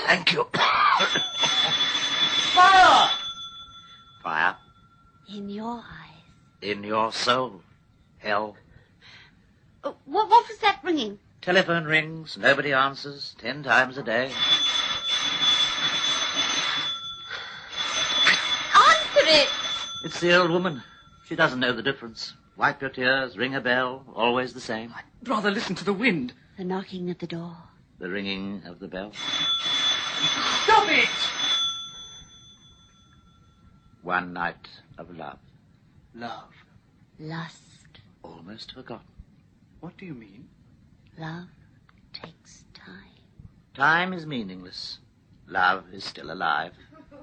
Thank you. Fire! Fire. In your eyes. In your soul. Hell. What was that ringing? Telephone rings, nobody answers, 10 times a day. Answer it! It's the old woman. She doesn't know the difference. Wipe your tears, ring a bell, always the same. I'd rather listen to the wind. The knocking at the door. The ringing of the bell. Stop it! One night of love. Love. Lust. Almost forgotten. What do you mean? Love takes time. Time is meaningless. Love is still alive.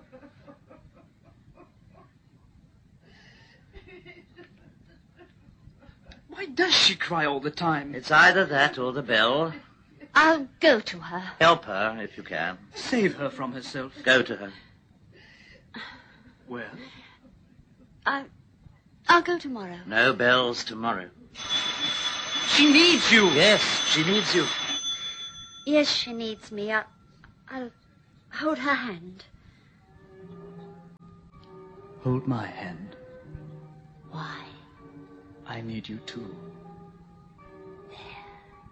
Why does she cry all the time? It's either that or the bell. I'll go to her. Help her if you can. Save her from herself. Go to her. Well? I'll go tomorrow. No bells tomorrow. She needs you. Yes, she needs you. Yes, she needs me. I'll hold her hand. Hold my hand. Why? I need you too. There.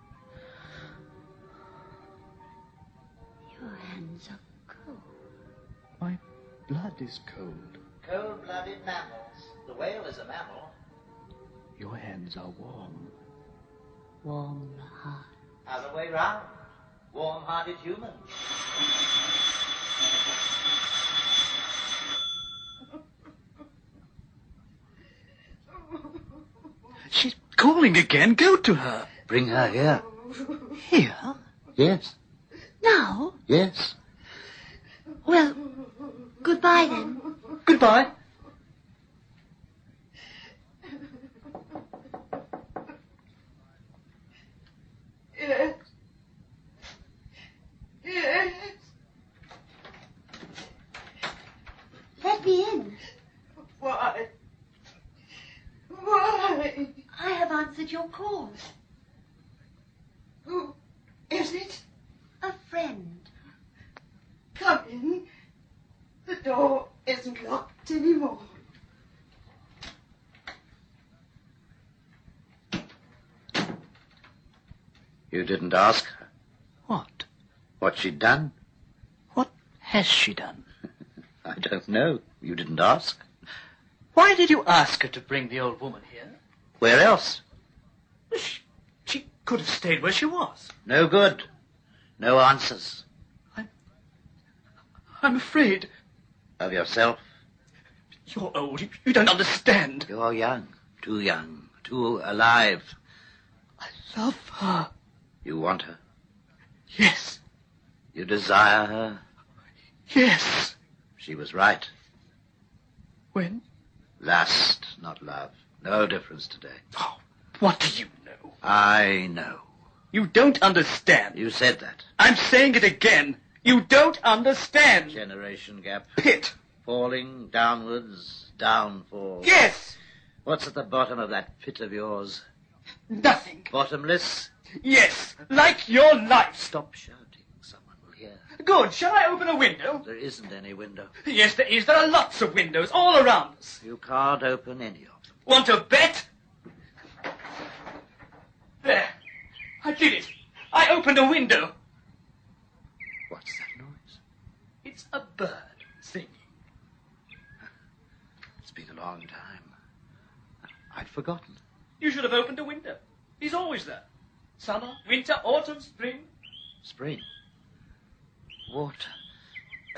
Your hands are cold. My blood is cold. Cold-blooded mammals. The whale is a mammal. Your hands are warm. Warm heart. Other way round. Warm-hearted humans. She's calling again. Go to her. Bring her here. Here? Yes. Now? Yes. Well, goodbye then. Goodbye. Yes. Yes. Let me in. Why? Why? I have answered your call. Who is it? A friend. Come in. The door isn't locked anymore. You didn't ask her What? what she'd done? What has she done? I don't know. You didn't ask. Why did you ask her to bring the old woman here? Where else? She could have stayed where she was. No good. No answers. I'm afraid. Of yourself. You're old. You don't understand. You're young. Too alive. I love her. You want her. Yes. You desire her. Yes. She was right. When? Lust, not love. No difference today. Oh, what do you know? I know. You don't understand. You said that. I'm saying it again. You don't understand. Generation gap. Pit. Falling downwards, downfall. Yes. What's at the bottom of that pit of yours? Nothing. Bottomless? Yes. Like your life. Stop shouting. Someone will hear. Good. Shall I open a window? There isn't any window. Yes, there is. There are lots of windows all around us. You can't open any of them. Want to bet? There. I did it. I opened a window. What's that noise? It's a bird singing. It's been a long time. I'd forgotten. You should have opened a window. He's always there. Summer, winter, autumn, spring. Spring. Water.